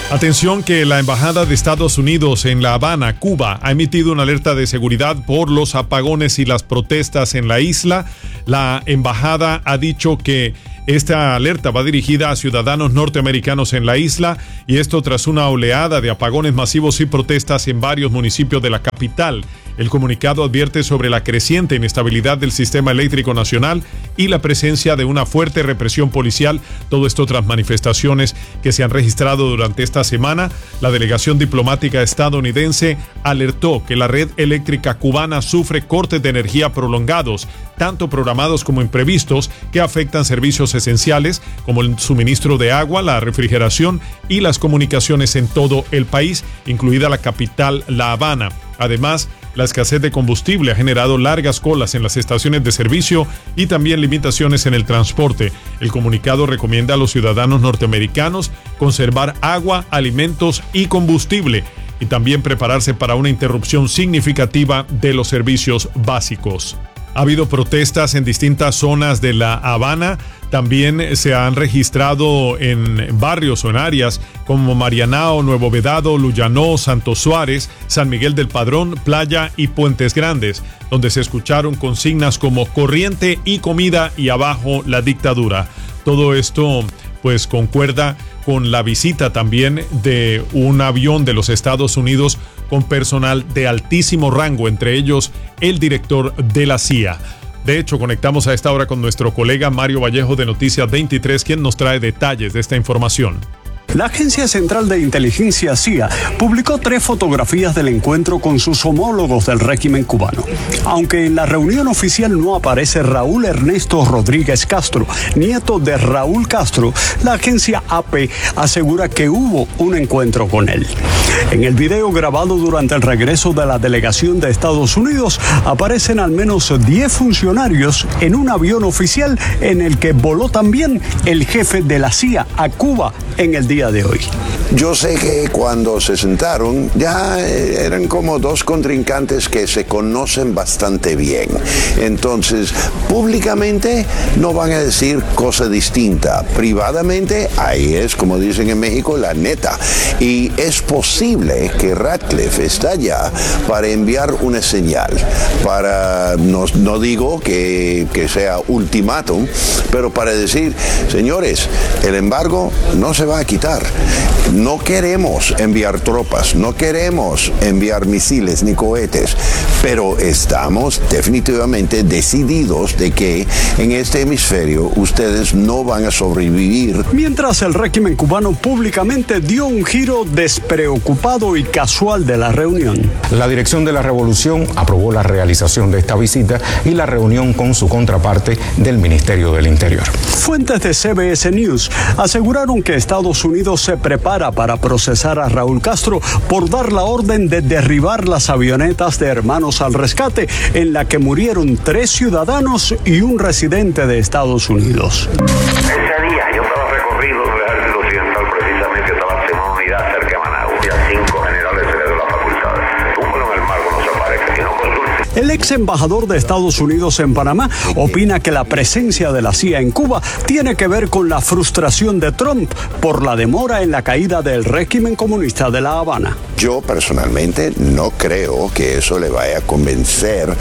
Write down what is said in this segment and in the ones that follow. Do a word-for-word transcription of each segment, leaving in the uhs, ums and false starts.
Atención que la Embajada de Estados Unidos en La Habana, Cuba, ha emitido una alerta de seguridad por los apagones y las protestas en la isla. La embajada ha dicho que esta alerta va dirigida a ciudadanos norteamericanos en la isla, y esto tras una oleada de apagones masivos y protestas en varios municipios de la capital. El comunicado advierte sobre la creciente inestabilidad del sistema eléctrico nacional y la presencia de una fuerte represión policial, todo esto tras manifestaciones que se han registrado durante esta semana. La delegación diplomática estadounidense alertó que la red eléctrica cubana sufre cortes de energía prolongados, tanto programados como imprevistos, que afectan servicios esenciales como el suministro de agua, la refrigeración y las comunicaciones en todo el país, incluida la capital, La Habana. Además, la escasez de combustible ha generado largas colas en las estaciones de servicio y también limitaciones en el transporte. El comunicado recomienda a los ciudadanos norteamericanos conservar agua, alimentos y combustible, y también prepararse para una interrupción significativa de los servicios básicos. Ha habido protestas en distintas zonas de La Habana. También se han registrado en barrios o en áreas como Marianao, Nuevo Vedado, Luyanó, Santo Suárez, San Miguel del Padrón, Playa y Puentes Grandes, donde se escucharon consignas como corriente y comida y abajo la dictadura. Todo esto pues concuerda con la visita también de un avión de los Estados Unidos con personal de altísimo rango, entre ellos el director de la C I A. De hecho, conectamos a esta hora con nuestro colega Mario Vallejo de Noticias veintitrés, quien nos trae detalles de esta información. La Agencia Central de Inteligencia C I A publicó tres fotografías del encuentro con sus homólogos del régimen cubano. Aunque en la reunión oficial no aparece Raúl Ernesto Rodríguez Castro, nieto de Raúl Castro, la agencia A P asegura que hubo un encuentro con él. En el video grabado durante el regreso de la delegación de Estados Unidos, aparecen al menos diez funcionarios en un avión oficial en el que voló también el jefe de la C I A a Cuba en el día de hoy. Yo sé que cuando se sentaron ya eran como dos contrincantes que se conocen bastante bien. Entonces, públicamente no van a decir cosa distinta. Privadamente, ahí es, como dicen en México, la neta. Y es posible que Ratcliffe está allá para enviar una señal, para, no, no digo que, que sea ultimátum, pero para decir, señores, el embargo no se va a quitar. No queremos enviar tropas, no queremos enviar misiles ni cohetes, pero estamos definitivamente decididos de que en este hemisferio ustedes no van a sobrevivir. Mientras el régimen cubano públicamente dio un giro despreocupado y casual de la reunión. La Dirección de la Revolución aprobó la realización de esta visita y la reunión con su contraparte del Ministerio del Interior. Fuentes de C B S News aseguraron que Estados Unidos se prepara para procesar a Raúl Castro por dar la orden de derribar las avionetas de Hermanos al Rescate, en la que murieron tres ciudadanos y un residente de Estados Unidos. Ese día yo estaba recorrido en el Ejército Occidental, precisamente estaba en una unidad cerca de Managua, y a cinco generales se les dio la facultad. Túmbalo en el mar cuando se aparezca, que no consulte. El ex embajador de Estados Unidos en Panamá opina que la presencia de la C I A en Cuba tiene que ver con la frustración de Trump por la demora en la caída del régimen comunista de La Habana. Yo personalmente no creo que eso le vaya a convencer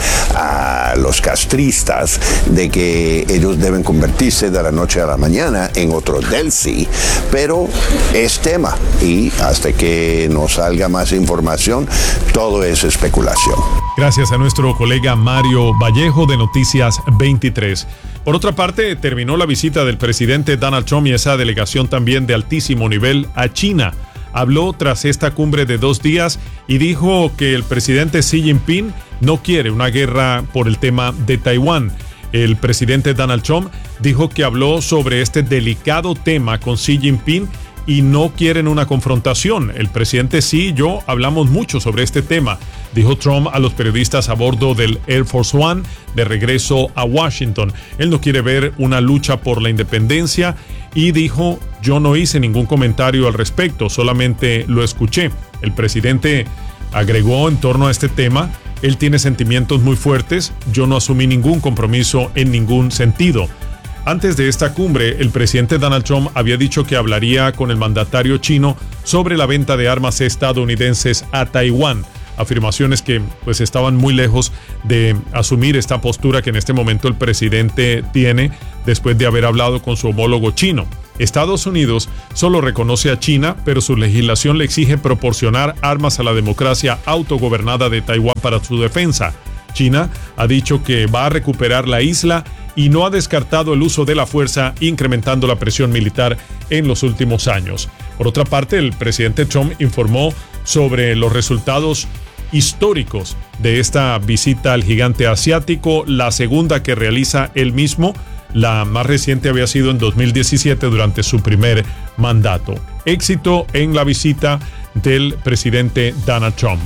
a los castristas de que ellos deben convertirse de la noche a la mañana en otro Delcy, pero es tema y hasta que nos salga más información, todo es especulación. Gracias a nuestro colega Mario Vallejo de Noticias veintitrés. Por otra parte, terminó la visita del presidente Donald Trump y esa delegación también de altísimo nivel a China. Habló tras esta cumbre de dos días y dijo que el presidente Xi Jinping no quiere una guerra por el tema de Taiwán. El presidente Donald Trump dijo que habló sobre este delicado tema con Xi Jinping y no quieren una confrontación. El presidente Xi y yo hablamos mucho sobre este tema, dijo Trump a los periodistas a bordo del Air Force One de regreso a Washington. Él no quiere ver una lucha por la independencia y dijo, yo no hice ningún comentario al respecto, solamente lo escuché. El presidente agregó en torno a este tema, él tiene sentimientos muy fuertes, yo no asumí ningún compromiso en ningún sentido. Antes de esta cumbre, el presidente Donald Trump había dicho que hablaría con el mandatario chino sobre la venta de armas estadounidenses a Taiwán. Afirmaciones que pues estaban muy lejos de asumir esta postura que en este momento el presidente tiene después de haber hablado con su homólogo chino. Estados Unidos solo reconoce a China, pero su legislación le exige proporcionar armas a la democracia autogobernada de Taiwán para su defensa. China ha dicho que va a recuperar la isla y no ha descartado el uso de la fuerza, incrementando la presión militar en los últimos años. Por otra parte, el presidente Trump informó sobre los resultados históricos de esta visita al gigante asiático, la segunda que realiza él mismo. La más reciente había sido en dos mil diecisiete durante su primer mandato. Éxito en la visita del presidente Donald Trump.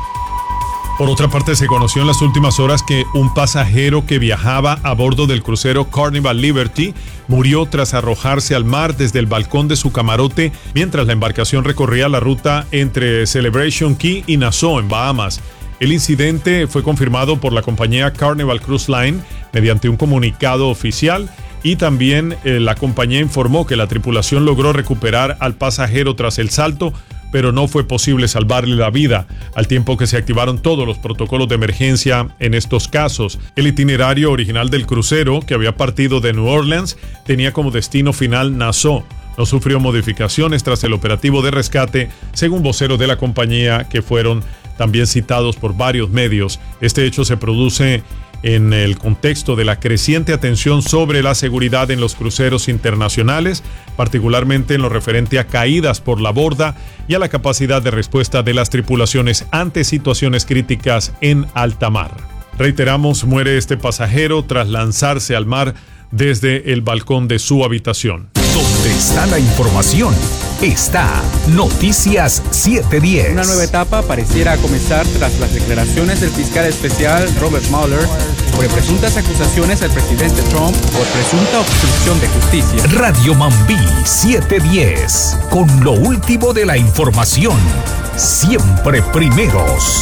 Por otra parte, se conoció en las últimas horas que un pasajero que viajaba a bordo del crucero Carnival Liberty murió tras arrojarse al mar desde el balcón de su camarote mientras la embarcación recorría la ruta entre Celebration Key y Nassau, en Bahamas. El incidente fue confirmado por la compañía Carnival Cruise Line mediante un comunicado oficial y también eh, la compañía informó que la tripulación logró recuperar al pasajero tras el salto, pero no fue posible salvarle la vida, al tiempo que se activaron todos los protocolos de emergencia en estos casos. El itinerario original del crucero, que había partido de New Orleans, tenía como destino final Nassau. No sufrió modificaciones tras el operativo de rescate, según voceros de la compañía que fueron también citados por varios medios. Este hecho se produce en el contexto de la creciente atención sobre la seguridad en los cruceros internacionales, particularmente en lo referente a caídas por la borda y a la capacidad de respuesta de las tripulaciones ante situaciones críticas en alta mar. Reiteramos, muere este pasajero tras lanzarse al mar desde el balcón de su habitación. Donde está la información, está Noticias siete diez. Una nueva etapa pareciera comenzar tras las declaraciones del fiscal especial Robert Mueller sobre presuntas acusaciones al presidente Trump por presunta obstrucción de justicia. Radio Mambí setecientos diez, con lo último de la información, siempre primeros.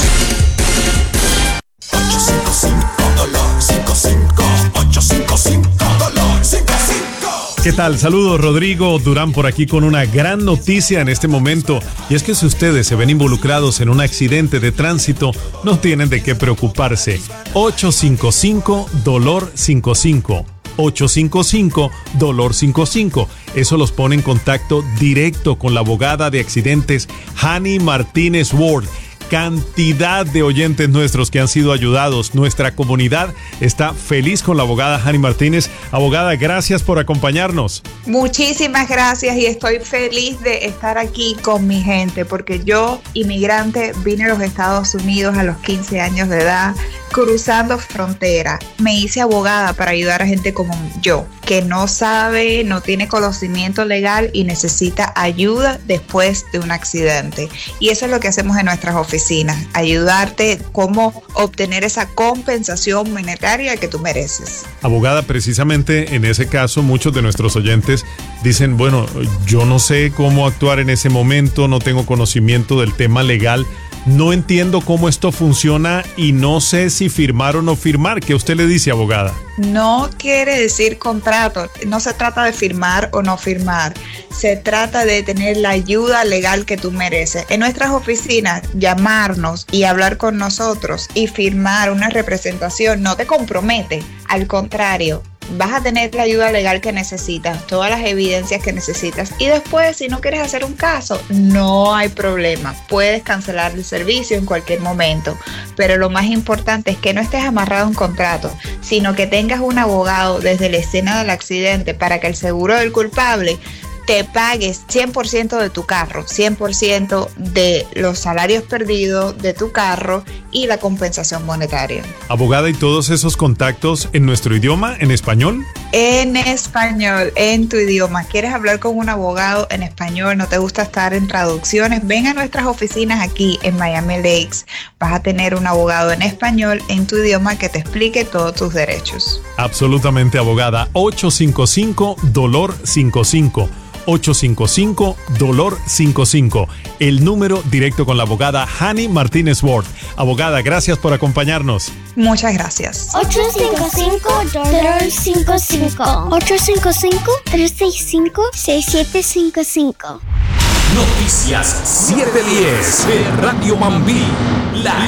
ocho cinco cinco dolor cinco cinco ocho cinco cinco dolor cinco cinco. ¿Qué tal? Saludos, Rodrigo Durán por aquí con una gran noticia en este momento. Y es que si ustedes se ven involucrados en un accidente de tránsito, no tienen de qué preocuparse. ocho cinco cinco dolor cinco cinco. ocho cinco cinco dolor cinco cinco. Eso los pone en contacto directo con la abogada de accidentes Hani Martínez Ward. Cantidad de oyentes nuestros que han sido ayudados. Nuestra comunidad está feliz con la abogada Hani Martínez. Abogada, gracias por acompañarnos. Muchísimas gracias y estoy feliz de estar aquí con mi gente porque yo, inmigrante, vine a los Estados Unidos a los quince años de edad, cruzando frontera. Me hice abogada para ayudar a gente como yo, que no sabe, no tiene conocimiento legal y necesita ayuda después de un accidente. Y eso es lo que hacemos en nuestras oficinas, ayudarte cómo obtener esa compensación monetaria que tú mereces. Abogada, precisamente en ese caso, muchos de nuestros oyentes dicen, bueno, yo no sé cómo actuar en ese momento, no tengo conocimiento del tema legal. No entiendo cómo esto funciona y no sé si firmar o no firmar. ¿Qué usted le dice, abogada? No quiere decir contrato. No se trata de firmar o no firmar. Se trata de tener la ayuda legal que tú mereces. En nuestras oficinas, llamarnos y hablar con nosotros y firmar una representación no te compromete. Al contrario, vas a tener la ayuda legal que necesitas, todas las evidencias que necesitas y después, si no quieres hacer un caso, no hay problema, puedes cancelar el servicio en cualquier momento, pero lo más importante es que no estés amarrado a un contrato, sino que tengas un abogado desde la escena del accidente para que el seguro del culpable te pagues cien por ciento de tu carro, cien por ciento de los salarios perdidos de tu carro y la compensación monetaria. Abogada, ¿y todos esos contactos en nuestro idioma, en español? En español, en tu idioma. ¿Quieres hablar con un abogado en español? ¿No te gusta estar en traducciones? Ven a nuestras oficinas aquí en Miami Lakes. Vas a tener un abogado en español en tu idioma que te explique todos tus derechos. Absolutamente, abogada. ocho cinco cinco dolor cinco cinco. ocho cinco cinco, dolor cinco cinco. El número directo con la abogada Hani Martínez Ward. Abogada, gracias por acompañarnos. Muchas gracias. ocho cinco cinco, dolor cinco cinco. ocho cinco cinco, tres seis cinco, seis siete cinco cinco. Noticias siete diez de Radio Mambí. La